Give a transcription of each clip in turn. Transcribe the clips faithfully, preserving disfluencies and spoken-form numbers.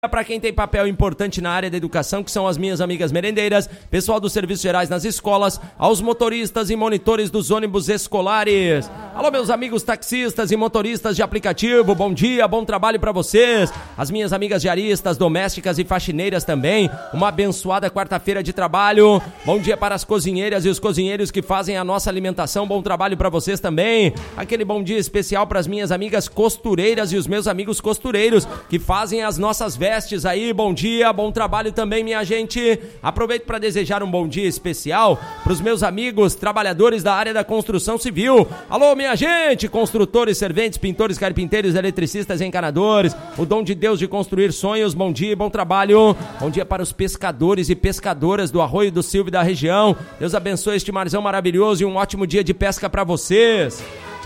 Para quem tem papel importante na área da educação, que são as minhas amigas merendeiras, pessoal dos serviços gerais nas escolas, aos motoristas e monitores dos ônibus escolares. Alô, meus amigos taxistas e motoristas de aplicativo, bom dia, bom trabalho para vocês. As minhas amigas diaristas, domésticas e faxineiras também, uma abençoada quarta-feira de trabalho. Bom dia para as cozinheiras e os cozinheiros que fazem a nossa alimentação, bom trabalho para vocês também. Aquele bom dia especial para as minhas amigas costureiras e os meus amigos costureiros que fazem as nossas vestes aí, bom dia, bom trabalho também, minha gente. Aproveito para desejar um bom dia especial para os meus amigos trabalhadores da área da construção civil. Alô, minha gente, construtores, serventes, pintores, carpinteiros, eletricistas e encanadores, o dom de Deus de construir sonhos, bom dia, bom trabalho. Bom dia para os pescadores e pescadoras do Arroio do Silva e da região. Deus abençoe este marzão maravilhoso e um ótimo dia de pesca para vocês.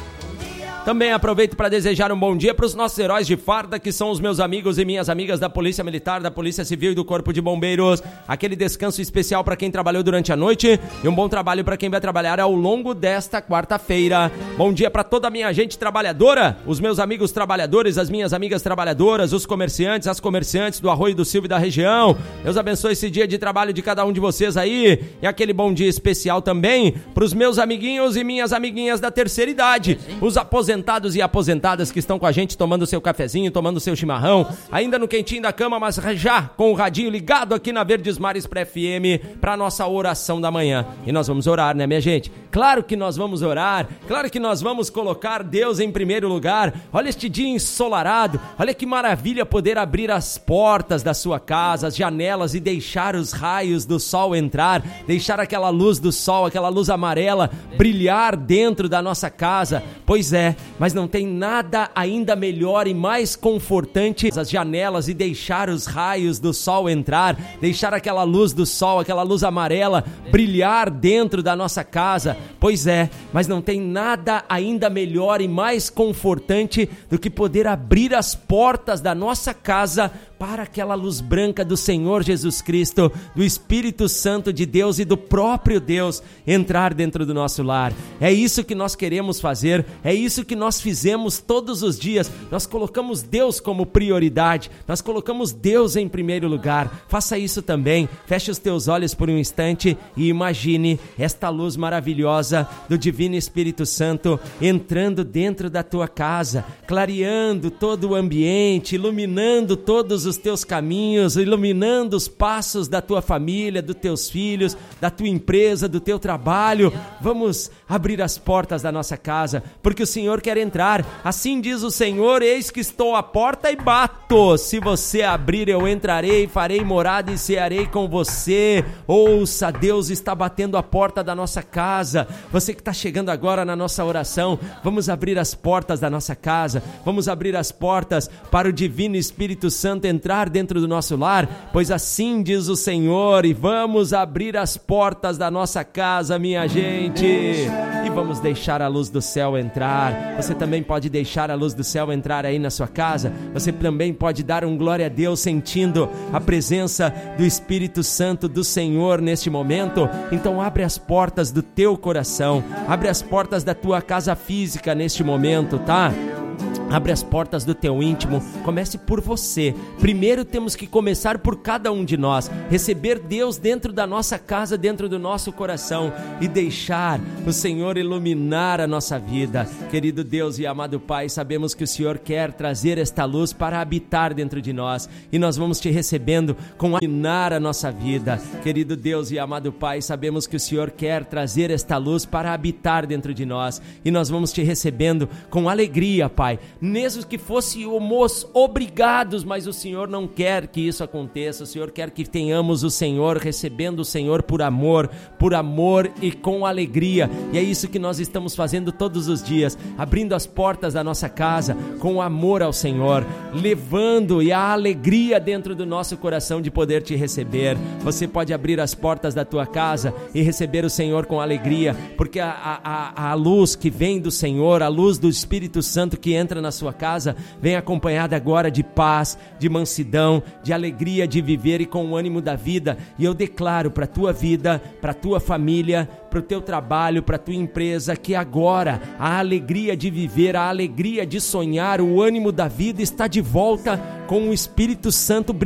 Também aproveito para desejar um bom dia para os nossos heróis de farda, que são os meus amigos e minhas amigas da Polícia Militar, da Polícia Civil e do Corpo de Bombeiros. Aquele descanso especial para quem trabalhou durante a noite e um bom trabalho para quem vai trabalhar ao longo desta quarta-feira. Bom dia para toda a minha gente trabalhadora, os meus amigos trabalhadores, as minhas amigas trabalhadoras, os comerciantes, as comerciantes do Arroio do Silva e da região. Deus abençoe esse dia de trabalho de cada um de vocês aí. E aquele bom dia especial também para os meus amiguinhos e minhas amiguinhas da terceira idade, os aposentados e aposentadas que estão com a gente tomando seu cafezinho, tomando seu chimarrão, ainda no quentinho da cama, mas já com o radinho ligado aqui na Verdes Mares Pré F M para nossa oração da manhã. E nós vamos orar, né, minha gente? Claro que nós vamos orar, claro que nós vamos colocar Deus em primeiro lugar. Olha este dia ensolarado, olha que maravilha poder abrir as portas da sua casa, as janelas e deixar os raios do sol entrar, deixar aquela luz do sol, aquela luz amarela brilhar dentro da nossa casa. Pois é, mas não tem nada ainda melhor e mais confortante as janelas e deixar os raios do sol entrar, deixar aquela luz do sol, aquela luz amarela brilhar dentro da nossa casa. Pois é, mas não tem nada ainda melhor e mais confortante do que poder abrir as portas da nossa casa para aquela luz branca do Senhor Jesus Cristo, do Espírito Santo de Deus e do próprio Deus entrar dentro do nosso lar. É isso que nós queremos fazer, é isso que nós fizemos todos os dias. Nós colocamos Deus como prioridade, nós colocamos Deus em primeiro lugar. Faça isso também, feche os teus olhos por um instante e imagine esta luz maravilhosa do Divino Espírito Santo entrando dentro da tua casa, clareando todo o ambiente, iluminando todos os teus caminhos, iluminando os passos da tua família, dos teus filhos, da tua empresa, do teu trabalho. Vamos abrir as portas da nossa casa, porque o Senhor quer entrar. Assim diz o Senhor: eis que estou à porta e bato. Se você abrir, eu entrarei, farei morada e cearei com você. Ouça, Deus está batendo a porta da nossa casa. Você que está chegando agora na nossa oração, vamos abrir as portas da nossa casa, vamos abrir as portas para o Divino Espírito Santo entrar dentro do nosso lar, pois assim diz o Senhor. E vamos abrir as portas da nossa casa, minha gente, e vamos deixar a luz do céu entrar. Você também pode deixar a luz do céu entrar aí na sua casa. Você também pode dar um glória a Deus sentindo a presença do Espírito Santo do Senhor neste momento. Então abre as portas do teu coração, abre as portas da tua casa física neste momento, tá? Abre as portas do teu íntimo, comece por você. Primeiro temos que começar por cada um de nós, receber Deus dentro da nossa casa, dentro do nosso coração e deixar o Senhor iluminar a nossa vida. Querido Deus e amado Pai, sabemos que o Senhor quer trazer esta luz para habitar dentro de nós e nós vamos te recebendo com iluminar a nossa vida. Querido Deus e amado Pai, sabemos que o Senhor quer trazer esta luz para habitar dentro de nós e nós vamos te recebendo com alegria, Pai. Mesmo que fôssemos obrigados, mas o Senhor não quer que isso aconteça. O Senhor quer que tenhamos o Senhor, recebendo o Senhor por amor, por amor e com alegria. E é isso que nós estamos fazendo todos os dias, abrindo as portas da nossa casa com amor ao Senhor, levando e a alegria dentro do nosso coração de poder te receber. Você pode abrir as portas da tua casa e receber o Senhor com alegria, porque a, a, a luz que vem do Senhor, a luz do Espírito Santo que entra na sua casa, vem acompanhada agora de paz, de mansidão, de alegria de viver e com o ânimo da vida. E eu declaro para a tua vida, para a tua família, para o teu trabalho, para a tua empresa, que agora a alegria de viver, a alegria de sonhar, o ânimo da vida está de volta com o Espírito Santo